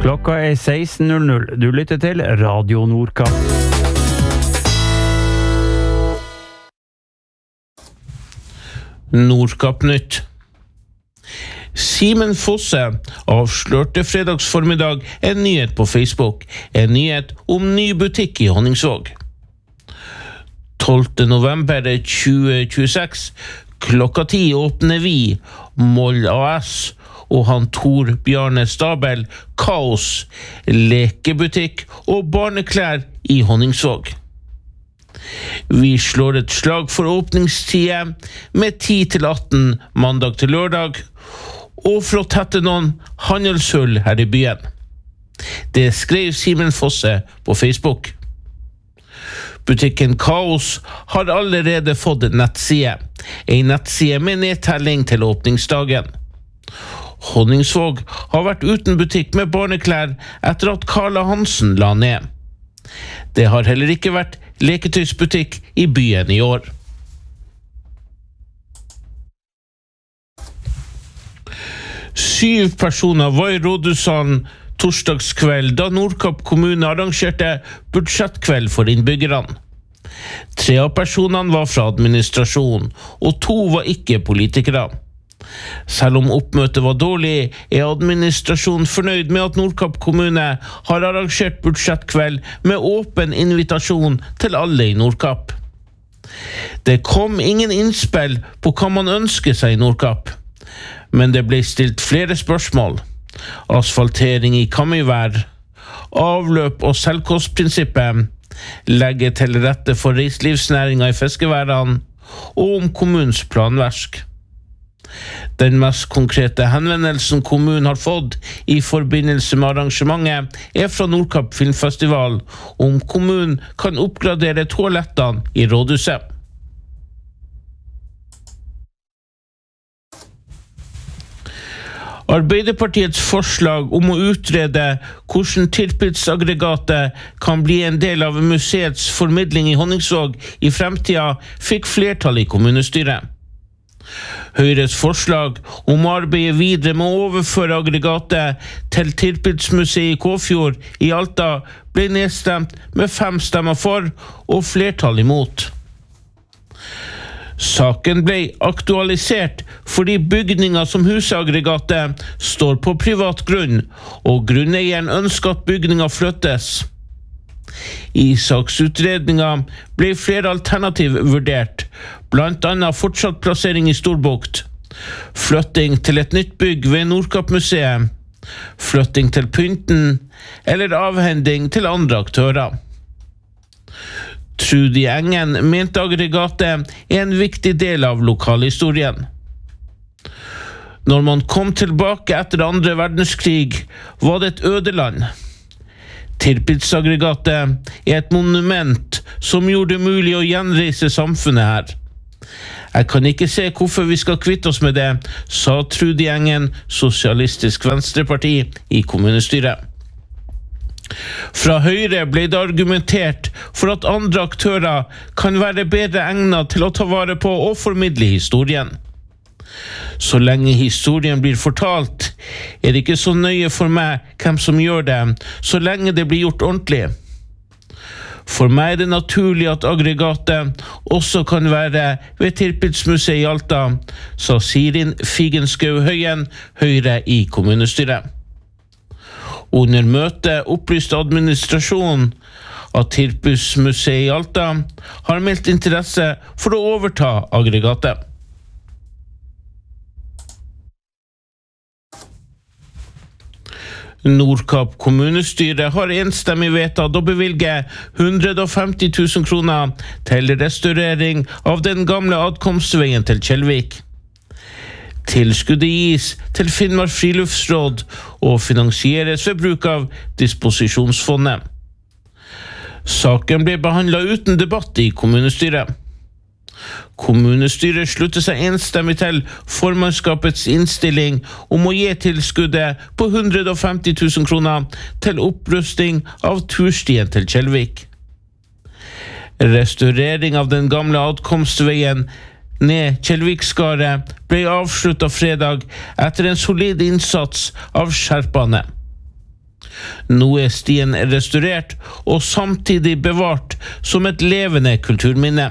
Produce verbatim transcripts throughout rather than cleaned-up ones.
Klokka er seksten null null. Du lytter til Radio Nordkapp. Nordkapp-nytt. Simen Fosse avslørte fredagsformiddag en nyhet på Facebook. En nyhet om ny butikk i Honningsvåg. tolvte november tjue tjueseks klokka ti åpner vi, Moll A S og han Tor Bjarne Stabel, Kaos, lekebutikk og barneklær i Honningsvåg. Vi slår et slag for åpningstider med ti til atten mandag til lørdag, og for å tette noen handelshull her i byen. Det skrev Simen Fosse på Facebook. Butikken Kaos har allerede fått en nettside, en nettside med nedtelling til åpningsdagen. Honningsvåg har vært uten butikk med barneklær etter at Karla Hansen la ned. Det har heller ikke vært leketøysbutikk i byen i år. Syv personer var i rådhussalen torsdagskveld da Nordkapp kommune arrangerte budsjettkveld for innbyggerne. Tre av personene var fra administrasjon, og to var ikke politikere. Selv om oppmøtet var dårlig, er administrasjonen fornøyd med at Nordkapp kommune har arrangert budsjettkveld med åpen invitasjon til alle i Nordkapp. Det kom ingen innspill på hva man ønsker seg i Nordkapp, men det ble stilt flere spørsmål. Asfaltering i Kamøyvær, avløp og selvkostprinsippet, legge til rette for reiselivsnæringen i fiskeværene, og om kommunens planverk. Den mest konkrete henvendelsen kommunen har fått i forbindelse med arrangementet er fra Nordkapp Filmfestival, om kommunen kan oppgradere toalettene i rådhuset. Arbeiderpartiets forslag om å utrede hvordan tilpilsaggregatet kan bli en del av museets formidling i Honningsvåg i fremtiden fikk flertall i kommunestyret. Høyres forslag om å arbeide videre med å overføre aggregatet til Tirpitz-museet i Kåfjord i Alta ble nedstemt med fem stemmer for og flertall imot. Saken ble aktualisert fordi bygninger som husaggregatet står på privat grunn, og grunneieren ønsker at bygninger flyttes. I saksutredningen ble flere alternativ vurdert, blant annet fortsatt plassering i Storbukt, flytting til et nytt bygg ved Nordkapp-museet, flytting til Pynten eller avhending til andre aktører. Trudy Engen mente aggregatet er en viktig del av lokalhistorien. Når man kom tilbake etter andre verdenskrig, var det et ødeland. Tirpitz-aggregatet er et monument som gjorde det mulig å gjenreise samfunnet her. Jeg kan ikke se hvorfor vi skal kvitte oss med det, sa Trudy Engen, Sosialistisk Venstreparti, i kommunestyret. Fra Høyre ble det argumentert for at andre aktører kan være bedre egnet til å ta vare på og formidle historien. Så lenge historien blir fortalt, er det ikke så nøye for meg hvem som gjør det, så lenge det blir gjort ordentlig. For meg er det naturlig at aggregatet også kan være ved Tirpitz-museet i Alta, sa Sirin Figenschou Høyen, Høyre i kommunestyret. Under møtet opplyste administrasjonen at Tirpitz-museet i Alta har meldt interesse for å overta aggregatet. Nordkapp kommunestyre har enstemmig vedtatt å bevilge hundre og femti tusen kroner til restaurering av den gamle adkomstveien til Kjellvik. Tilskuddet gis til Finnmark Friluftsråd og finansieres ved bruk av disposisjonsfondet. Saken ble behandlet uten debatt i kommunestyret. Kommunestyret slutter seg enstemmig til formannskapets innstilling om å gi tilskuddet på hundre og femti tusen kroner til opprusting av turstien til Kjellvik. Restaurering av den gamle adkomstveien ned Kjellvikskaret ble avsluttet fredag etter en solid innsats av skjerpene. Nå er stien restaurert og samtidig bevart som et levende kulturminne.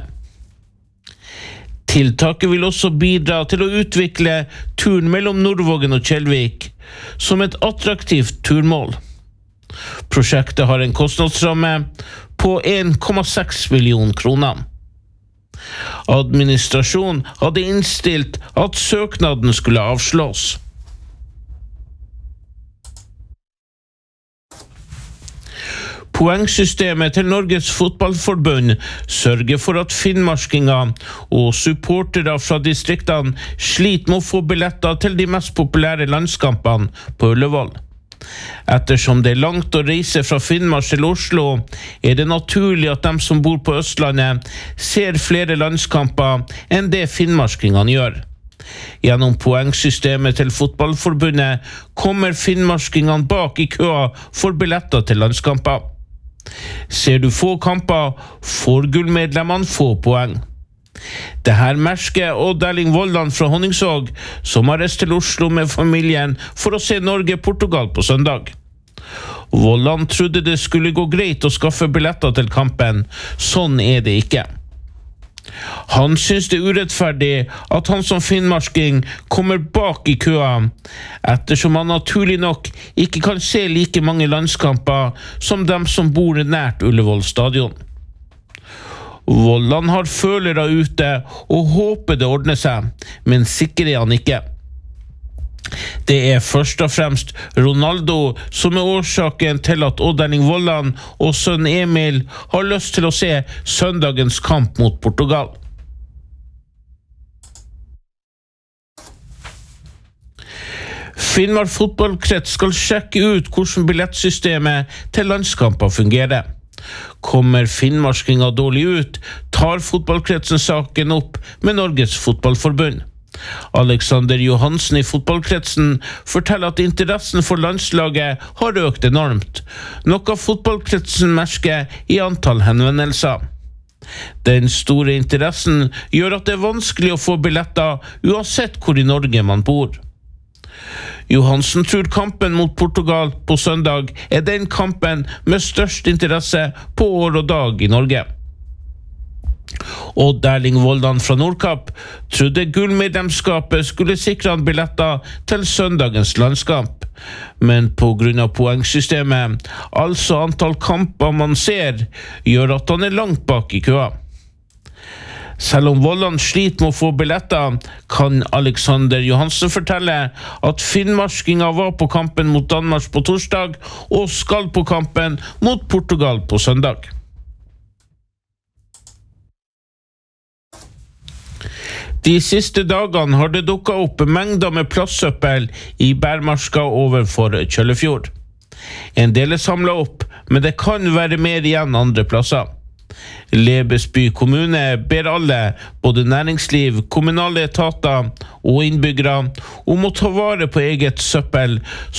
Tiltaket vil også bidra til å utvikle turen mellom Nordvågen og Kjellvik som et attraktivt turmål. Prosjektet har en kostnadsramme på en komma seks million kroner. Administrasjonen hadde innstilt at søknaden skulle avslås. Poengsystemet til Norges Fotballforbund sørger for at finnmarkinger og supportere fra distriktene sliter med å få billetter til de mest populære landskampene på Ullevål. Ettersom det er langt å reise fra Finnmark til Oslo, er det naturlig at de som bor på Østlandet ser flere landskamper enn det finnmarkingene gjør. Gjennom poengsystemet til Fotballforbundet kommer finnmarkingene bak i køa for billetter til landskamper. Ser du få kamper, får gullmedlemmene få poeng. Det her merker Odd Erling Vollan fra Honningsvåg, som har reist til Oslo med familien for å se Norge-Portugal på søndag. Vollan trodde det skulle gå greit å skaffe billetter til kampen. Sånn er det ikke. Han synes det er urettferdig at han som finnmarking kommer bak i køa, ettersom han naturlig nok ikke kan se like mange landskamper som dem som bor nært Ullevål stadion. Vollan har følere ute og håper det ordner seg, men sikker er han ikke. Det er først og fremst Ronaldo som er årsaken til at Odd Erling Vollan og sønn Emil har lyst til å se søndagens kamp mot Portugal. Finnmark fotballkrets skal sjekke ut hvordan billettsystemet til landskamper fungerer. Kommer finnmarkinger dårlig ut, tar fotballkretsen saken opp med Norges Fotballforbund. Alexander Johansen i fotballkretsen forteller at interessen for landslaget har økt enormt, noe fotballkretsen merker i antall henvendelser. Den store interessen gjør at det er vanskelig å få billetter uansett hvor i Norge man bor. Johansen tror kampen mot Portugal på søndag er den kampen med størst interesse på år og dag i Norge. Odd Erling Vollan fra Nordkapp trodde gullmedlemskapet skulle sikre han billetter til søndagens landskamp, men på grunn av poengsystemet, altså antall kamper man ser, gjør at han er langt bak i køa. Selv om Vollan sliter med å få billetter, kan Alexander Johansen fortelle at finnmarkinger var på kampen mot Danmark på torsdag og skal på kampen mot Portugal på søndag. De siste dagene har det dukket opp mengder med plastsøppel i bærmarska overfor Kjøllefjord. En del er samlet opp, men det kan være mer igjen andre plasser. Lebesby kommune ber alle, både næringsliv, kommunale etater og innbyggere, om å ta vare på eget søppel,